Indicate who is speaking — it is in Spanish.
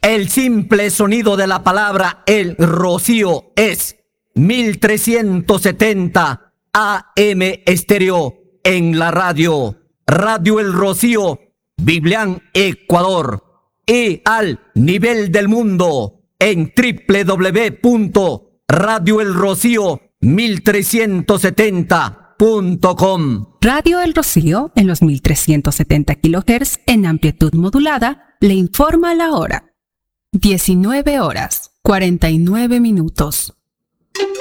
Speaker 1: El simple sonido de la palabra El Rocío es 1370 AM estéreo en la radio. Radio El Rocío, Biblián, Ecuador. Y al nivel del mundo en www.radioelrocío1370.com.
Speaker 2: Radio El Rocío, en los 1370 kHz en amplitud modulada, le informa la hora. 19 horas, 49 minutos.